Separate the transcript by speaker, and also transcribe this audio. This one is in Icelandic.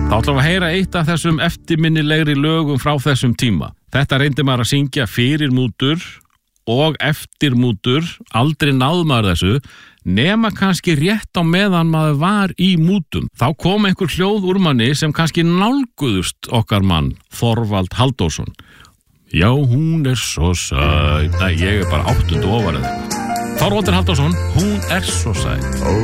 Speaker 1: Þá ætlum við að heyra eitt af þessum eftirminnilegri lögum frá þessum tíma. Þetta reyndi maður að syngja fyrir mútur og eftir mútur, aldrei náð maður þessu, nema kannski rétt á meðan maður var í mútum. Þá kom einhver hljóð úr manni sem kannski nálguðust okkar mann, Þorvald Halldórsson. Já, hún svo sæt. Nei, ég bara 8. ofar eða eitthvað. Þorvaldur Halldórsson, hún svo sæt.